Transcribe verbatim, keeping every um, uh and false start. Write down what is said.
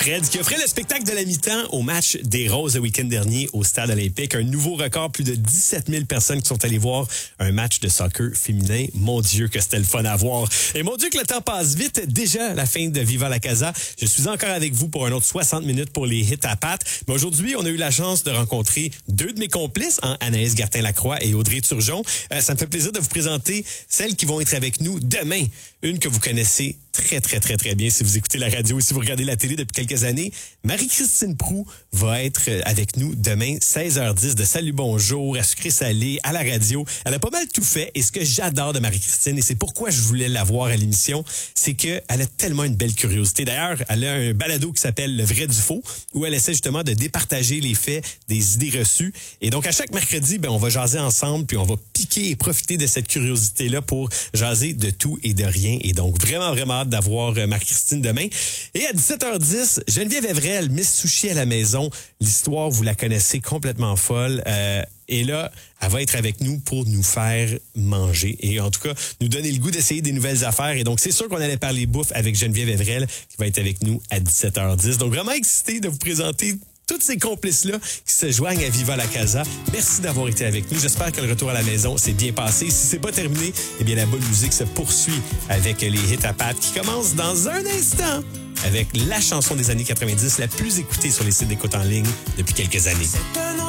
Fred qui offrait le spectacle de la mi-temps au match des Roses le week-end dernier au Stade olympique. Un nouveau record, plus de dix-sept mille personnes qui sont allées voir un match de soccer féminin. Mon Dieu que c'était le fun à voir. Et mon Dieu que le temps passe vite. Déjà la fin de Viva la Casa. Je suis encore avec vous pour un autre soixante minutes pour les hits à pattes. Mais aujourd'hui, on a eu la chance de rencontrer deux de mes complices, hein, Anaïs Gartin-Lacroix et Audrey Turgeon. Euh, ça me fait plaisir de vous présenter celles qui vont être avec nous demain. Une que vous connaissez très, très, très, très bien si vous écoutez la radio et si vous regardez la télé depuis quelques années. Marie-Christine Proulx va être avec nous demain, seize heures dix, de Salut Bonjour, à Sucré Salé, à la radio. Elle a pas mal tout fait et ce que j'adore de Marie-Christine, et c'est pourquoi je voulais la voir à l'émission, c'est qu'elle a tellement une belle curiosité. D'ailleurs, elle a un balado qui s'appelle Le vrai du faux, où elle essaie justement de départager les faits, des idées reçues. Et donc, à chaque mercredi, ben, on va jaser ensemble, puis on va piquer et profiter de cette curiosité-là pour jaser de tout et de rien. Et donc, vraiment, vraiment hâte d'avoir euh, Marie-Christine demain. Et à dix-sept heures dix, Geneviève Evrel, Miss Sushi à la maison. L'histoire, vous la connaissez, complètement folle. Euh, et là, elle va être avec nous pour nous faire manger. Et en tout cas, nous donner le goût d'essayer des nouvelles affaires. Et donc, c'est sûr qu'on allait parler bouffe avec Geneviève Evrel, qui va être avec nous à dix-sept heures dix. Donc, vraiment excité de vous présenter toutes ces complices-là qui se joignent à Viva la Casa. Merci d'avoir été avec nous. J'espère que le retour à la maison s'est bien passé. Si c'est pas terminé, eh bien, la bonne musique se poursuit avec les hits à pattes qui commencent dans un instant avec la chanson des années quatre-vingt-dix la plus écoutée sur les sites d'écoute en ligne depuis quelques années.